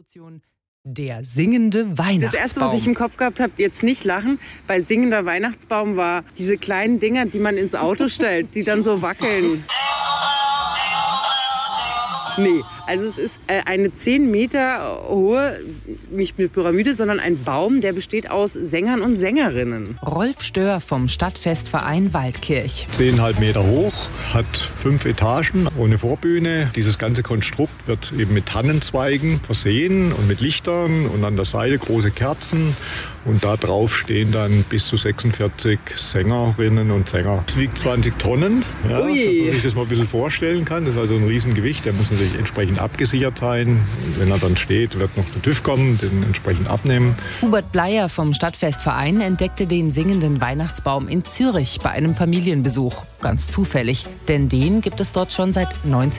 Der singende Weihnachtsbaum. Das erste, was ich im Kopf gehabt habe, jetzt nicht lachen, bei singender Weihnachtsbaum war diese kleinen Dinger, die man ins Auto stellt, die dann so wackeln. Nee, also es ist eine 10 Meter hohe, nicht eine Pyramide, sondern ein Baum, der besteht aus Sängern und Sängerinnen. Rolf Stör vom Stadtfestverein Waldkirch. 10,5 Meter hoch, hat 5 Etagen ohne Vorbühne. Dieses ganze Konstrukt wird eben mit Tannenzweigen versehen und mit Lichtern und an der Seite große Kerzen. Und da drauf stehen dann bis zu 46 Sängerinnen und Sänger. Es wiegt 20 Tonnen, ja, dass man sich das mal ein bisschen vorstellen kann. Das ist also ein Riesengewicht, der muss natürlich entsprechend abgesichert sein. Wenn er dann steht, wird noch der TÜV kommen, den entsprechend abnehmen. Hubert Bleier vom Stadtfestverein entdeckte den singenden Weihnachtsbaum in Zürich bei einem Familienbesuch. Ganz zufällig, denn den gibt es dort schon seit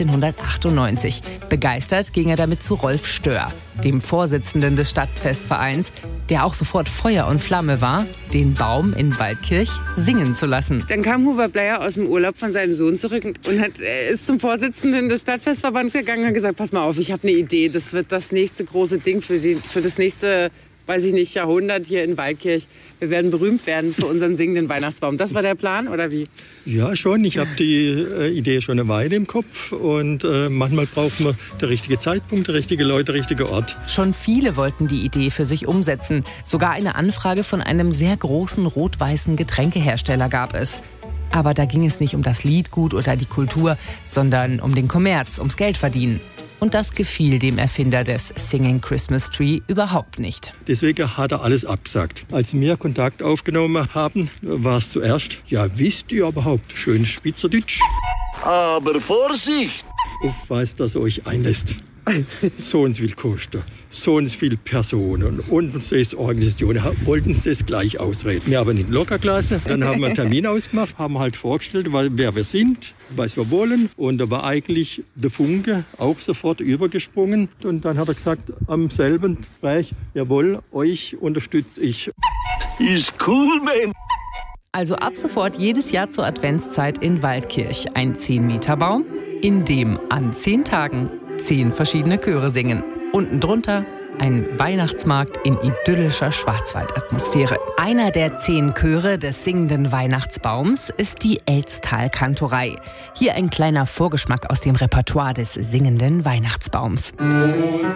1998. Begeistert ging er damit zu Rolf Stör, dem Vorsitzenden des Stadtfestvereins, der auch sofort Feuer und Flamme war, den Baum in Waldkirch singen zu lassen. Dann kam Hubert Bleier aus dem Urlaub von seinem Sohn zurück und ist zum Vorsitzenden des Stadtfestverbands gegangen und hat gesagt, pass mal auf, ich habe eine Idee, das wird das nächste große Ding für das nächste, weiß ich nicht, Jahrhundert hier in Waldkirch. Wir werden berühmt werden für unseren singenden Weihnachtsbaum. Das war der Plan, oder wie? Ja, schon. Ich habe die Idee schon eine Weile im Kopf. Und manchmal braucht man den richtigen Zeitpunkt, der richtige Leute, der richtige Ort. Schon viele wollten die Idee für sich umsetzen. Sogar eine Anfrage von einem sehr großen rot-weißen Getränkehersteller gab es. Aber da ging es nicht um das Liedgut oder die Kultur, sondern um den Kommerz, ums Geldverdienen. Und das gefiel dem Erfinder des Singing Christmas Tree überhaupt nicht. Deswegen hat er alles abgesagt. Als wir Kontakt aufgenommen haben, war es zuerst, ja, wisst ihr überhaupt, schön Schweizerdeutsch. Aber Vorsicht! Auf was das euch einlässt. So und so viel kosten, so und so viele Personen und sechs Organisationen wollten sie das gleich ausreden. Wir haben nicht locker gelassen, dann haben wir einen Termin ausgemacht, haben halt vorgestellt, wer wir sind, was wir wollen. Und da war eigentlich der Funke auch sofort übergesprungen. Und dann hat er gesagt, am selben Gespräch, jawohl, euch unterstütze ich. Ist cool, man! Also ab sofort jedes Jahr zur Adventszeit in Waldkirch ein 10-Meter-Baum, in dem an 10 Tagen 10 verschiedene Chöre singen. Unten drunter ein Weihnachtsmarkt in idyllischer Schwarzwaldatmosphäre. Einer der 10 Chöre des singenden Weihnachtsbaums ist die Elztal-Kantorei. Hier ein kleiner Vorgeschmack aus dem Repertoire des singenden Weihnachtsbaums.